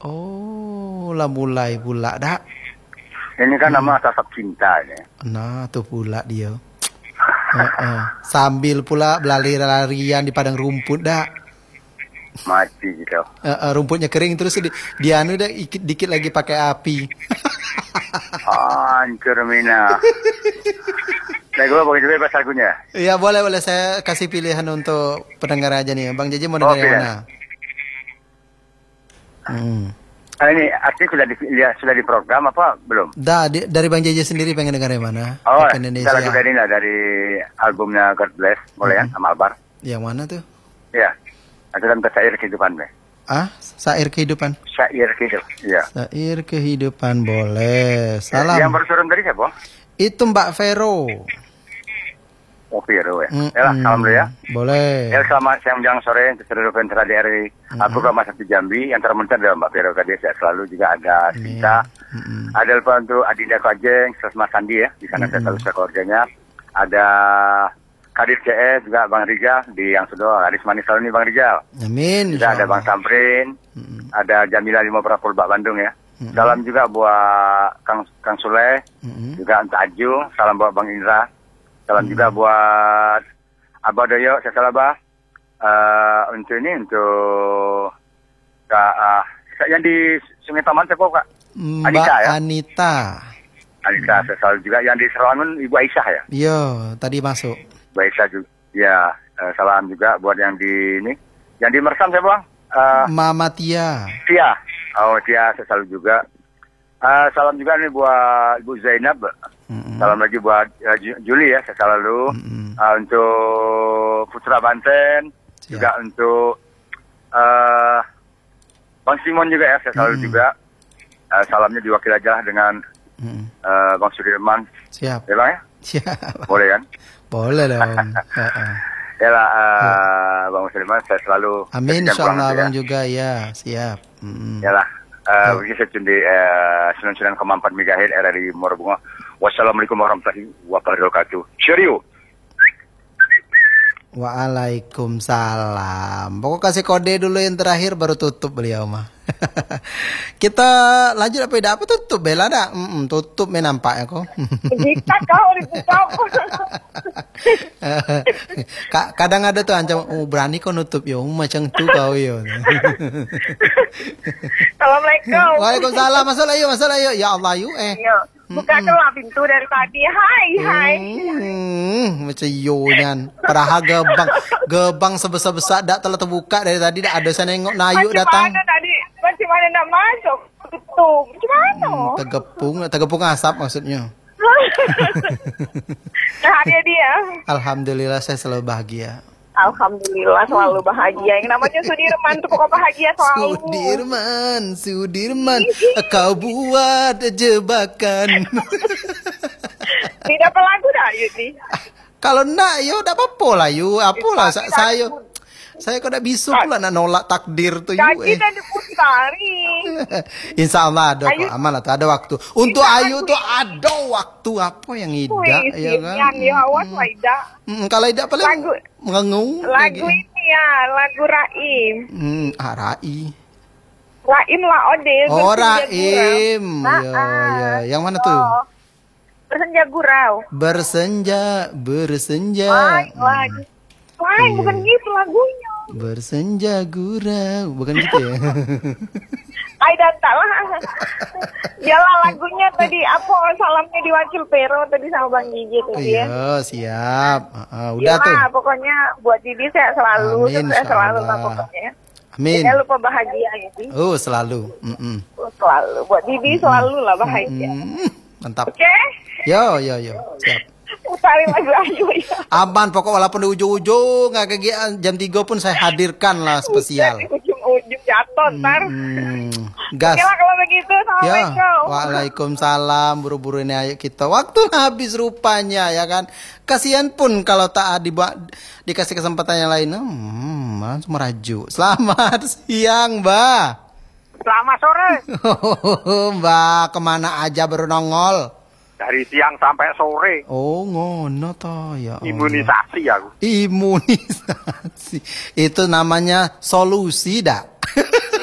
Oh, lah mulai pula dah. Ini kan nama sasab cinta ini. Nah, tuh pula dia. Sambil pula berlari-larian di padang rumput dah. Mati gitu. Rumputnya kering terus dia anu dah dikit lagi pakai api. Hancur mina. Nah, gue pakai juga bahasa lagunya. Iya boleh saya kasih pilihan untuk pendengar aja nih. Bang Jaji mau dengar yang mana? Ini artinya sudah di program apa belum? Dari Bang Jaji sendiri pengen dengar yang mana? Oh, Indonesia. lagu dari albumnya God Bless, boleh ya sama Albar. Yang mana tuh? Iya. Itu kan Syair Kehidupan, Be. Syair Kehidupan. Syair Kehidupan, iya. Syair Kehidupan boleh. Salam. Yang baru turun tadi siapa? Itu Mbak Vero. Oh, Vero ya. Yalah, salam dulu ya. Boleh. Ya, selamat siang menjelang sore untuk seluruh pentra dari program Masa Jambi. Yang termencar adalah Mbak Vero tadi, saya selalu juga ada Sita. Ada lupa untuk Adinda Kajeng, terus Mas Sandi ya. Di sana saya selalu keluarganya. Ada Kadir CS juga Bang Rizal di yang sudah Aris Manis selalu nih Bang Rizal. Amin. Juga ada Bang Samrin, ada Jamila Lima Prapul Bak Bandung ya. Salam juga buat Kang Sule, juga untuk Aju. Salam buat Bang Indra. Salam juga buat Abah Doyo, saya salah Abah. Untuk yang di Sungai Taman siapa Kak? Anita ya? Anita, saya salah juga. Yang di Serawangun Ibu Aisyah ya? Iya, tadi masuk. Ibu Aisyah juga. Ya, salam juga buat yang di ini. Yang di Mersam siapa Bang? Mama Tia. Tia. Oh, Tia, saya salah juga. Salam juga nih buat Ibu Zainab. Salam lagi buat Juli ya, saya selalu. Untuk Putra Banten. Juga untuk Bang Simon juga ya, saya selalu juga. Salamnya diwakil aja dengan Bang Sudirman. Siap. Ya Bang ya? Siap. Boleh kan? Boleh dong. Yalah, Bang Sudirman saya selalu. Amin, insyaallah Bang juga ya, siap. Yalah. Begini saya cundi 99,4 MHz RRI Muara Bunga. Wassalamualaikum warahmatullahi wabarakatuh. Cheerio. Waalaikumsalam. Pokok kasih kode dulu yang terakhir baru tutup beliau mah. Kita lanjut apa tutup Bella dah. Tutup nampaknya kok. Jika kau ditutup. Kadang ada tuh ancam berani kau nutup yo macam tu kau yo. Assalamualaikum. Waalaikumsalam. Masalah yuk. Ya Allah yuk Bukakanlah pintu dari tadi. Hai. Macam yo-nyan. Padahal gebang sebesar-besar dak telah terbuka dari tadi dak ada saya nengok Nayu datang. Macam mana nak masuk? Tutup. Macam mana? Tergepung asap maksudnya. Bahagia dia. Alhamdulillah saya selalu bahagia. Alhamdulillah selalu bahagia. Yang namanya Sudirman tuh pokok bahagia selalu. Sudirman, kau buat jebakan. Tidak apa lagu dah Yudi. Kalau nak, yo tak apa-apa lah yo. Apalah saya kok tak bisa pula nak nolak takdir tu. Kaki dah diputari. Insya Allah ada kok. Aman lah tu ada waktu. Untuk Ayu tu ada waktu apa yang Ida ya kan? Yang dia awas lah Ida. Kalau Ida paling mengengu. Lagu ini ya, lagu Raim. Raim lah Ode. Oh Raim. Ya. Yang mana tuh? Bersenja Gurau. Bersenja. Lain, bukan gitu lagunya. Bersenja gurau, bukan gitu ya? Aida salah. Yalah lagunya tadi apa salamnya diwakil Pero tadi sama Bang Gigi tadi ya. Iya, siap. Udah yalah, tuh. Pokoknya buat Didi saya selalu, Amin, saya selalu lah pokoknya. Amin. Jangan lupa bahagia gitu. Selalu. Selalu. Buat Didi selalu lah bahagia. Mantap. Oke? Yo. Siap. Cari lagu Ayu ya. Aman pokok walaupun di ujung-ujung jam 3 pun saya hadirkan lah spesial. Ujung jatuh ntar. Gas. Oke lah kalau begitu. Assalamualaikum. Ya, waalaikumsalam. Buru-buru ini ayo kita. Waktu habis rupanya ya kan. Kasihan pun kalau tak dikasih kesempatan yang lain. Langsung meraju. Selamat siang, Mbak. Selamat sore. Mbak, kemana aja baru nongol? Dari siang sampai sore. Oh, ngono toh ya. Imunisasi aku. Imunisasi. Itu namanya solusi dak.